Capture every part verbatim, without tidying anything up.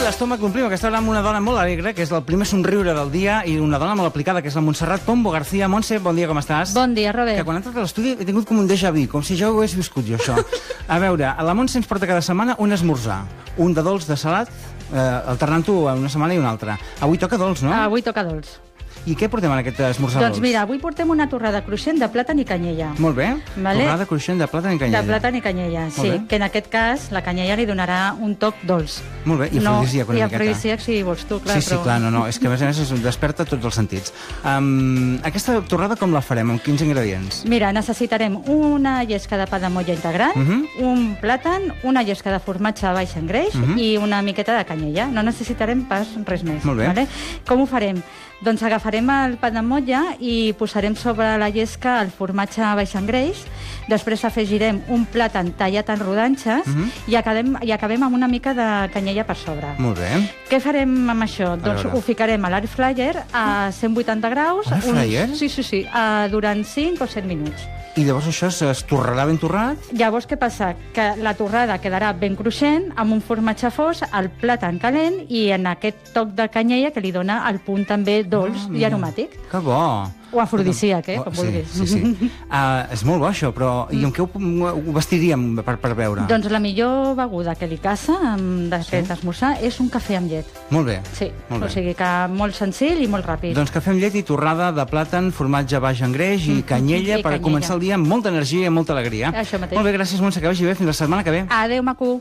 l'estómac l'omplim aquesta hora amb una dona molt alegre, que és el primer somriure del dia, i una dona molt aplicada, que és la Montserrat Pombo García. Montse, bon dia, com estàs? Bon dia, Robert. Que quan he entrat a l'estudi he tingut com un déjà vu, com si jo ho hagués viscut jo, això. A veure, la Montse ens porta cada setmana un esmorzar, un de dolç, de salat, eh, alternant-ho una setmana i una altra. Avui toca dolç, no? Avui toca dolç. I què portem en aquest esmorzar Doncs dolç? mira, avui portem una torrada cruixent de plàtan i canyella. Molt bé. Vale. Torrada cruixent de plàtan i canyella. De plàtan i canyella, sí. bé. Que en aquest cas la canyella li donarà un toc dolç. Molt bé, i afrodisíac una I miqueta. afrodisíac si vols tu, clar. Sí, sí, però... clar, no, no, és que a més a més es desperta tots els sentits. Um, aquesta torrada com la farem? Amb quins ingredients? Mira, necessitarem una llesca de pa de motlla integral, Uh -huh. un plàtan, una llesca de formatge baix en greix Uh -huh. i una miqueta de canyella. No necessitarem pas res més. Molt bé. Vale? Com ho farem? Doncs agafarem el pa de motlla i posarem sobre la llesca el formatge baix en greix, després afegirem un plàtan tallat en rodanxes Uh -huh. i, acabem, i acabem amb una mica de canyella per sobre. Molt bé. Què farem amb això? Doncs veure. ho ficarem a l'air fryer a cent vuitanta graus. Air fryer? Uns, sí, sí, sí, uh, durant cinc o set minuts. I llavors això es, es torrarà ben torrat? Llavors, què passa? Que la torrada quedarà ben cruixent, amb un formatge fos, el plàtan calent i en aquest toc de canyella que li dona el punt també dolç Ah, i mira. aromàtic. Que bo! O afrodisíac, eh? Oh, Com sí, vulguis. sí, sí. Uh, és molt bo, això, però i amb què ho, ho vestiríem per, per veure? Doncs la millor beguda que li caça amb d'aquest Sí? esmorzar és un cafè amb llet. Molt bé. Sí, Molt bé. o sigui que molt senzill i molt ràpid. Doncs cafè amb llet i torrada de plàtan, formatge baix en greix i canyella I per canyella. començar el dia amb molta energia i amb molta alegria. Això mateix. Molt bé, gràcies, Montse, que vagi bé. Fins la setmana que ve. Adéu, maco.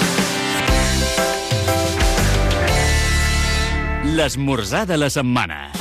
L'esmorzar de la setmana.